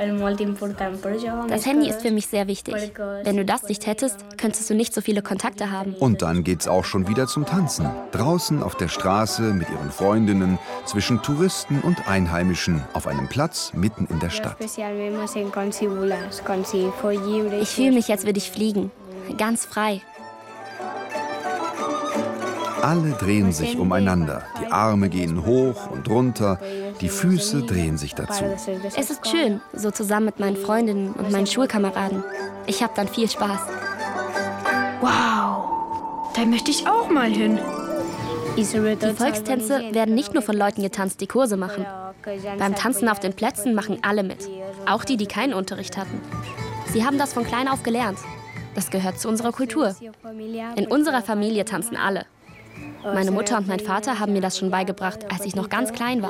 Das Handy ist für mich sehr wichtig. Wenn du das nicht hättest, könntest du nicht so viele Kontakte haben. Und dann geht's auch schon wieder zum Tanzen. Draußen auf der Straße mit ihren Freundinnen, zwischen Touristen und Einheimischen, auf einem Platz mitten in der Stadt. Ich fühle mich, als würde ich fliegen. Ganz frei. Alle drehen sich umeinander. Die Arme gehen hoch und runter, die Füße drehen sich dazu. Es ist schön, so zusammen mit meinen Freundinnen und meinen Schulkameraden. Ich habe dann viel Spaß. Wow, da möchte ich auch mal hin. Die Volkstänze werden nicht nur von Leuten getanzt, die Kurse machen. Beim Tanzen auf den Plätzen machen alle mit. Auch die, die keinen Unterricht hatten. Sie haben das von klein auf gelernt. Das gehört zu unserer Kultur. In unserer Familie tanzen alle. Meine Mutter und mein Vater haben mir das schon beigebracht, als ich noch ganz klein war.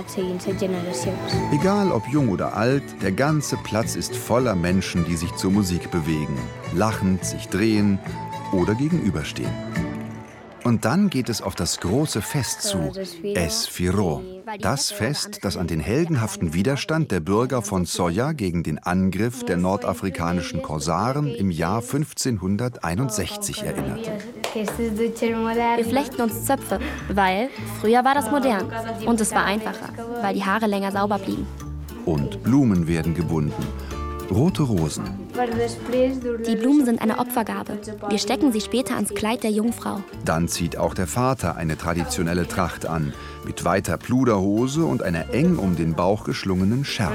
Egal ob jung oder alt, der ganze Platz ist voller Menschen, die sich zur Musik bewegen, lachend sich drehen oder gegenüberstehen. Und dann geht es auf das große Fest zu, Esfiro. Das Fest, das an den heldenhaften Widerstand der Bürger von Soya gegen den Angriff der nordafrikanischen Korsaren im Jahr 1561 erinnert. Wir flechten uns Zöpfe, weil früher war das modern. Und es war einfacher, weil die Haare länger sauber blieben. Und Blumen werden gebunden. Rote Rosen. Die Blumen sind eine Opfergabe. Wir stecken sie später ans Kleid der Jungfrau. Dann zieht auch der Vater eine traditionelle Tracht an, mit weiter Pluderhose und einer eng um den Bauch geschlungenen Schärpe.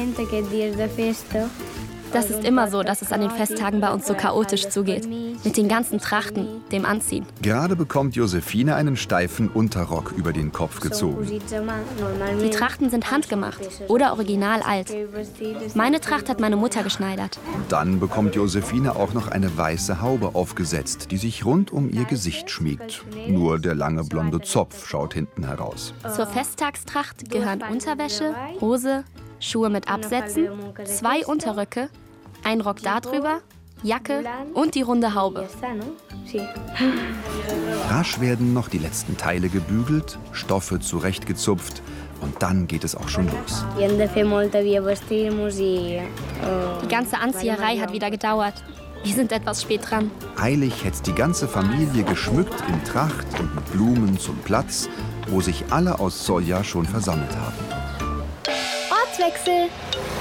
Das ist immer so, dass es an den Festtagen bei uns so chaotisch zugeht. Mit den ganzen Trachten, dem Anziehen. Gerade bekommt Josephine einen steifen Unterrock über den Kopf gezogen. Die Trachten sind handgemacht oder original alt. Meine Tracht hat meine Mutter geschneidert. Dann bekommt Josephine auch noch eine weiße Haube aufgesetzt, die sich rund um ihr Gesicht schmiegt. Nur der lange blonde Zopf schaut hinten heraus. Zur Festtagstracht gehören Unterwäsche, Hose, Schuhe mit Absätzen, 2 Unterröcke, ein Rock darüber, Jacke und die runde Haube. Rasch werden noch die letzten Teile gebügelt, Stoffe zurechtgezupft und dann geht es auch schon los. Die ganze Anzieherei hat wieder gedauert. Wir sind etwas spät dran. Eilig hetzt die ganze Familie geschmückt in Tracht und mit Blumen zum Platz, wo sich alle aus Soya schon versammelt haben. Ortswechsel!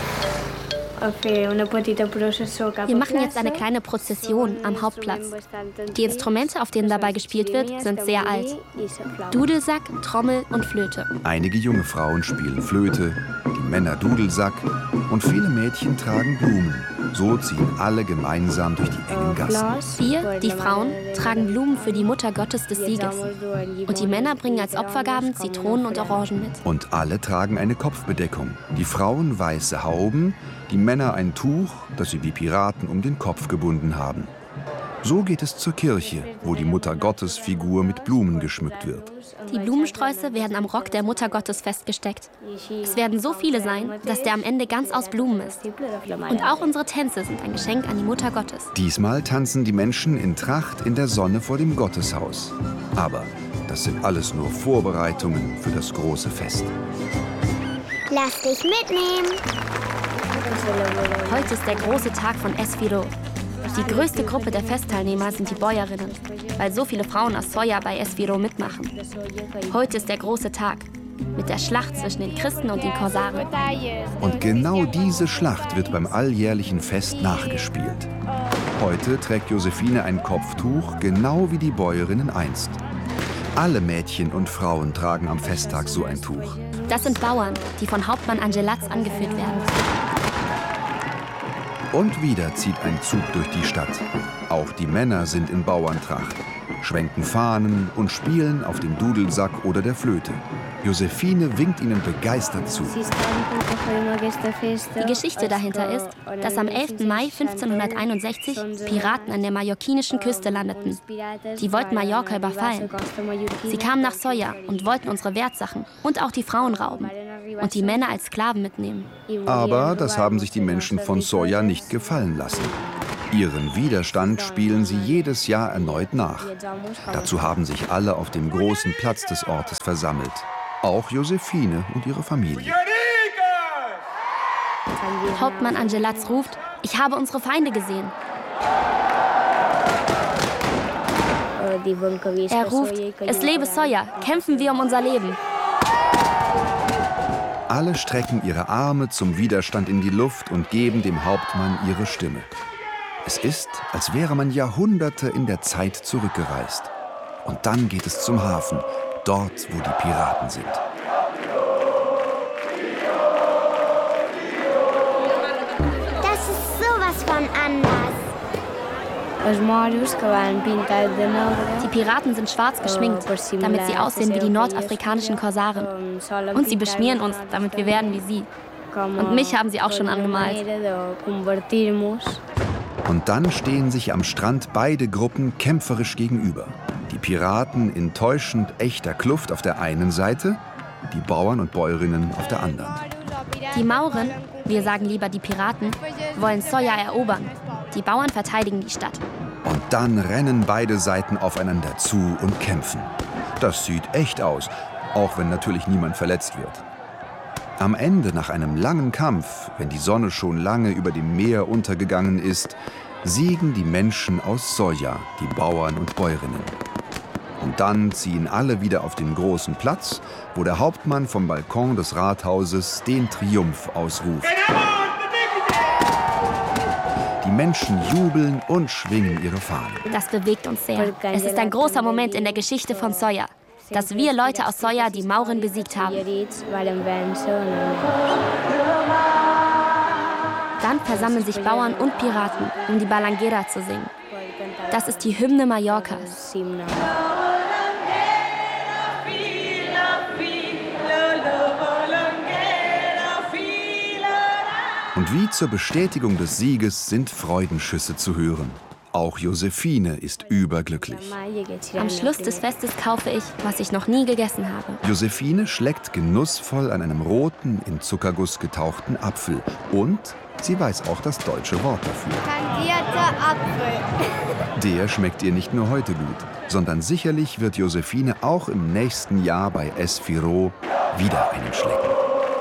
Wir machen jetzt eine kleine Prozession am Hauptplatz. Die Instrumente, auf denen dabei gespielt wird, sind sehr alt. Dudelsack, Trommel und Flöte. Einige junge Frauen spielen Flöte, die Männer Dudelsack und viele Mädchen tragen Blumen. So ziehen alle gemeinsam durch die engen Gassen. Wir, die Frauen, tragen Blumen für die Mutter Gottes des Sieges. Und die Männer bringen als Opfergaben Zitronen und Orangen mit. Und alle tragen eine Kopfbedeckung. Die Frauen weiße Hauben, die Männer ein Tuch, das sie wie Piraten um den Kopf gebunden haben. So geht es zur Kirche, wo die Mutter Gottes Figur mit Blumen geschmückt wird. Die Blumensträuße werden am Rock der Mutter Gottes festgesteckt. Es werden so viele sein, dass der am Ende ganz aus Blumen ist. Und auch unsere Tänze sind ein Geschenk an die Mutter Gottes. Diesmal tanzen die Menschen in Tracht in der Sonne vor dem Gotteshaus. Aber das sind alles nur Vorbereitungen für das große Fest. Lass dich mitnehmen. Heute ist der große Tag von Esfiro. Die größte Gruppe der Festteilnehmer sind die Bäuerinnen, weil so viele Frauen aus Soya bei Esfiro mitmachen. Heute ist der große Tag, mit der Schlacht zwischen den Christen und den Korsaren. Und genau diese Schlacht wird beim alljährlichen Fest nachgespielt. Heute trägt Josephine ein Kopftuch, genau wie die Bäuerinnen einst. Alle Mädchen und Frauen tragen am Festtag so ein Tuch. Das sind Bauern, die von Hauptmann Angelatz angeführt werden. Und wieder zieht ein Zug durch die Stadt. Auch die Männer sind in Bauerntracht, schwenken Fahnen und spielen auf dem Dudelsack oder der Flöte. Josephine winkt ihnen begeistert zu. Die Geschichte dahinter ist, dass am 11. Mai 1561 Piraten an der mallorquinischen Küste landeten. Die wollten Mallorca überfallen. Sie kamen nach Soya und wollten unsere Wertsachen und auch die Frauen rauben und die Männer als Sklaven mitnehmen. Aber das haben sich die Menschen von Soya nicht gefallen lassen. Ihren Widerstand spielen sie jedes Jahr erneut nach. Dazu haben sich alle auf dem großen Platz des Ortes versammelt. Auch Josephine und ihre Familie. Hauptmann Angelatz ruft, ich habe unsere Feinde gesehen. Er ruft, es lebe Sawyer, kämpfen wir um unser Leben. Alle strecken ihre Arme zum Widerstand in die Luft und geben dem Hauptmann ihre Stimme. Es ist, als wäre man Jahrhunderte in der Zeit zurückgereist. Und dann geht es zum Hafen, dort, wo die Piraten sind. Das ist sowas von anders. Die Piraten sind schwarz geschminkt, damit sie aussehen wie die nordafrikanischen Korsaren. Und sie beschmieren uns, damit wir werden wie sie. Und mich haben sie auch schon angemalt. Und dann stehen sich am Strand beide Gruppen kämpferisch gegenüber. Die Piraten in täuschend echter Kluft auf der einen Seite, die Bauern und Bäuerinnen auf der anderen. Die Mauren, wir sagen lieber die Piraten, wollen Sawyer erobern. Die Bauern verteidigen die Stadt. Und dann rennen beide Seiten aufeinander zu und kämpfen. Das sieht echt aus, auch wenn natürlich niemand verletzt wird. Am Ende, nach einem langen Kampf, wenn die Sonne schon lange über dem Meer untergegangen ist, siegen die Menschen aus Sawyer, die Bauern und Bäuerinnen. Und dann ziehen alle wieder auf den großen Platz, wo der Hauptmann vom Balkon des Rathauses den Triumph ausruft. Die Menschen jubeln und schwingen ihre Fahnen. Das bewegt uns sehr. Es ist ein großer Moment in der Geschichte von Sawyer, dass wir Leute aus Sawyer die Mauren besiegt haben. Dann versammeln sich Bauern und Piraten, um die Balanguera zu singen. Das ist die Hymne Mallorcas. Und wie zur Bestätigung des Sieges sind Freudenschüsse zu hören. Auch Josephine ist überglücklich. Am Schluss des Festes kaufe ich, was ich noch nie gegessen habe. Josephine schleckt genussvoll an einem roten, in Zuckerguss getauchten Apfel. Und sie weiß auch das deutsche Wort dafür. Kandierter Apfel. Der schmeckt ihr nicht nur heute gut, sondern sicherlich wird Josephine auch im nächsten Jahr bei Esfiro wieder einen schlecken.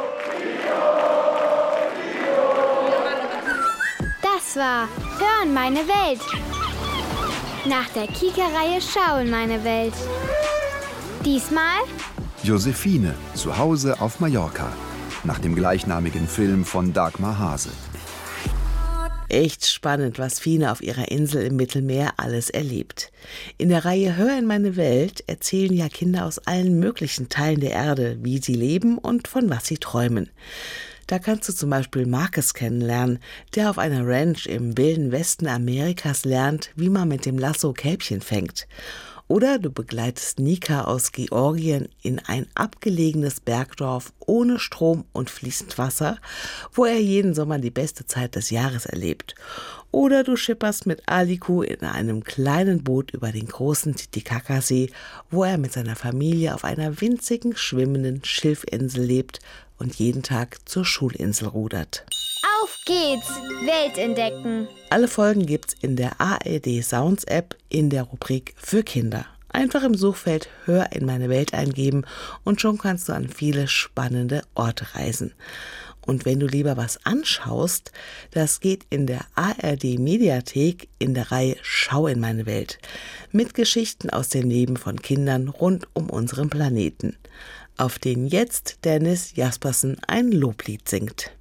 Das war Hör in meine Welt. Nach der Kika-Reihe Schau in meine Welt. Diesmal Josephine, zu Hause auf Mallorca, nach dem gleichnamigen Film von Dagmar Hase. Echt spannend, was Fine auf ihrer Insel im Mittelmeer alles erlebt. In der Reihe Hör in meine Welt erzählen ja Kinder aus allen möglichen Teilen der Erde, wie sie leben und von was sie träumen. Da kannst du zum Beispiel Marcus kennenlernen, der auf einer Ranch im wilden Westen Amerikas lernt, wie man mit dem Lasso Kälbchen fängt. Oder du begleitest Nika aus Georgien in ein abgelegenes Bergdorf ohne Strom und fließend Wasser, wo er jeden Sommer die beste Zeit des Jahres erlebt. Oder du schipperst mit Aliku in einem kleinen Boot über den großen Titicacasee, wo er mit seiner Familie auf einer winzigen, schwimmenden Schilfinsel lebt und jeden Tag zur Schulinsel rudert. auf geht's, Welt entdecken. Alle Folgen gibt's in der ARD Sounds App in der Rubrik für Kinder. Einfach im Suchfeld Hör in meine Welt eingeben und schon kannst du an viele spannende Orte reisen. Und wenn du lieber was anschaust, das geht in der ARD Mediathek in der Reihe Schau in meine Welt. Mit Geschichten aus dem Leben von Kindern rund um unseren Planeten. Auf den jetzt Dennis Jaspersen ein Loblied singt.